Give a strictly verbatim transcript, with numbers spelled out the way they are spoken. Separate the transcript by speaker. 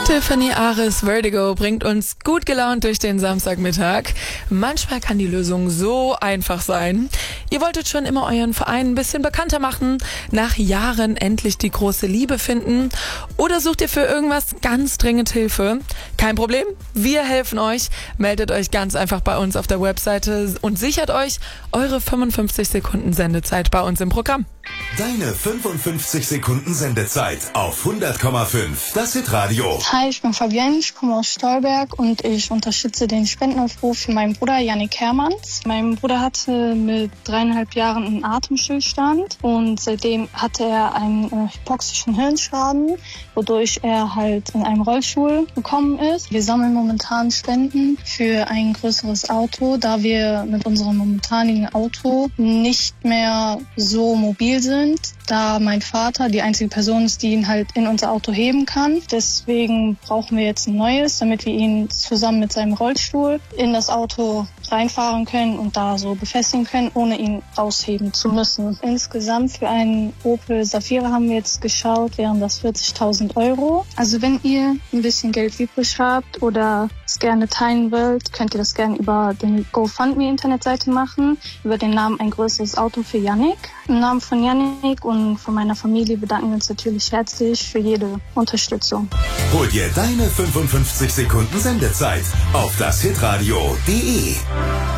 Speaker 1: Tiffany Ares Vertigo bringt uns gut gelaunt durch den Samstagmittag. Manchmal kann die Lösung so einfach sein. Ihr wolltet schon immer euren Verein ein bisschen bekannter machen, nach Jahren endlich die große Liebe finden oder sucht ihr für irgendwas ganz dringend Hilfe? Kein Problem, wir helfen euch. Meldet euch ganz einfach bei uns auf der Webseite und sichert euch eure fünfundfünfzig Sekunden Sendezeit bei uns im Programm.
Speaker 2: Deine fünfundfünfzig Sekunden Sendezeit auf hundert Komma fünf. Das Hitradio.
Speaker 3: Hi, ich bin Fabienne, ich komme aus Stolberg und ich unterstütze den Spendenaufruf für meinen Bruder Yannick Hermanns. Mein Bruder hatte mit dreieinhalb Jahren einen Atemstillstand und seitdem hatte er einen äh, hypoxischen Hirnschaden, wodurch er halt in einem Rollstuhl gekommen ist. Wir sammeln momentan Spenden für ein größeres Auto, da wir mit unserem momentanigen Auto nicht mehr so mobil sind, da mein Vater die einzige Person ist, die ihn halt in unser Auto heben kann. Deswegen brauchen wir jetzt ein neues, damit wir ihn zusammen mit seinem Rollstuhl in das Auto reinfahren können und da so befestigen können, ohne ihn rausheben zu müssen. Insgesamt für einen Opel Safira haben wir jetzt geschaut, wären das vierzigtausend Euro. Also wenn ihr ein bisschen Geld übrig habt oder es gerne teilen wollt, könnt ihr das gerne über den GoFundMe-Internetseite machen, über den Namen Ein größeres Auto für Yannick. Im Namen von Yannick und von meiner Familie bedanken wir uns natürlich herzlich für jede Unterstützung.
Speaker 2: Hol dir deine fünfundfünfzig Sekunden Sendezeit auf das hitradio punkt de.